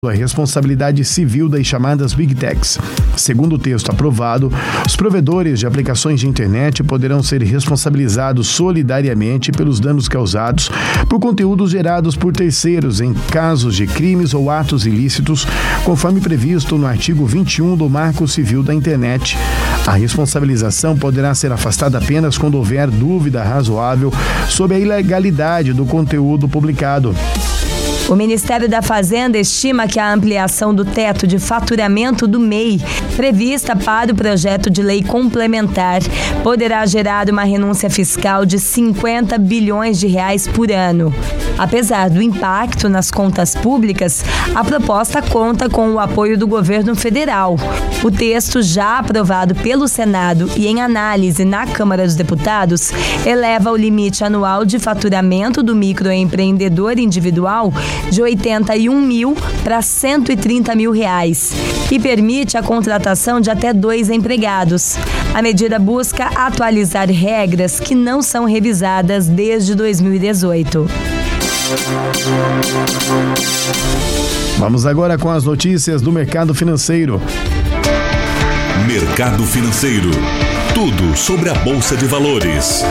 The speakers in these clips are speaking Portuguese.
a responsabilidade civil das chamadas Big Techs. Segundo o texto aprovado, os provedores de aplicações de internet poderão ser responsabilizados solidariamente pelos danos causados por conteúdos gerados por terceiros em casos de crimes ou atos ilícitos, conforme previsto no artigo 21 do Marco Civil da Internet. A responsabilização poderá ser afastada apenas quando houver dúvida razoável sobre a ilegalidade do conteúdo publicado. O Ministério da Fazenda estima que a ampliação do teto de faturamento do MEI, prevista para o projeto de lei complementar, poderá gerar uma renúncia fiscal de 50 bilhões de reais por ano. Apesar do impacto nas contas públicas, a proposta conta com o apoio do governo federal. O texto, já aprovado pelo Senado e em análise na Câmara dos Deputados, eleva o limite anual de faturamento do microempreendedor individual de 81 mil para 130 mil reais e permite a contratação de até 2 empregados. A medida busca atualizar regras que não são revisadas desde 2018. Vamos agora com as notícias do mercado financeiro. Mercado financeiro. Tudo sobre a Bolsa de Valores.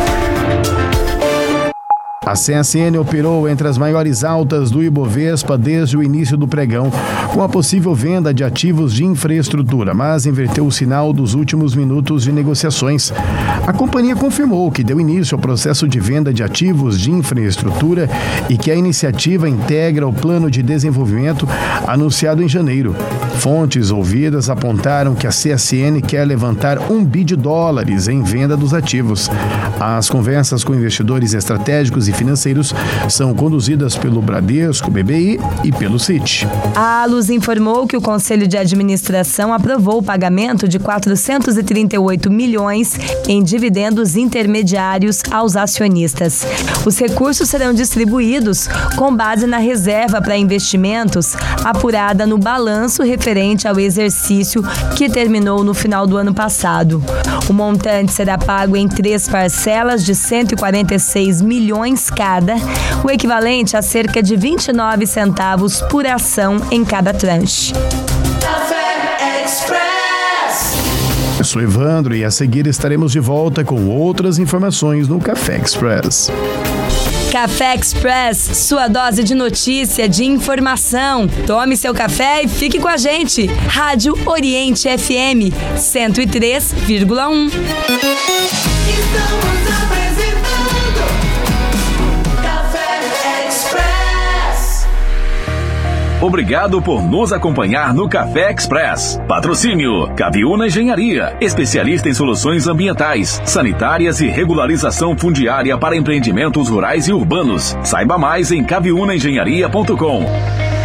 A CSN operou entre as maiores altas do Ibovespa desde o início do pregão, com a possível venda de ativos de infraestrutura, mas inverteu o sinal dos últimos minutos de negociações. A companhia confirmou que deu início ao processo de venda de ativos de infraestrutura e que a iniciativa integra o plano de desenvolvimento anunciado em janeiro. Fontes ouvidas apontaram que a CSN quer levantar $1 bilhão em venda dos ativos. As conversas com investidores estratégicos e financeiros são conduzidas pelo Bradesco, BBI e pelo Citi. A Alus informou que o Conselho de Administração aprovou o pagamento de 438 milhões em dividendos intermediários aos acionistas. Os recursos serão distribuídos com base na reserva para investimentos apurada no balanço referente ao exercício que terminou no final do ano passado. O montante será pago em 3 parcelas de 146 milhões cada, o equivalente a cerca de 29 centavos por ação em cada tranche. Café Express. Eu sou Evandro e a seguir estaremos de volta com outras informações no Café Express. Café Express, sua dose de notícia, de informação. Tome seu café e fique com a gente. Rádio Oriente FM 103,1. Estamos apresentando Café Express. Obrigado por nos acompanhar no Café Express. Patrocínio Caviúna Engenharia, especialista em soluções ambientais, sanitárias e regularização fundiária para empreendimentos rurais e urbanos. Saiba mais em caviunaengenharia.com.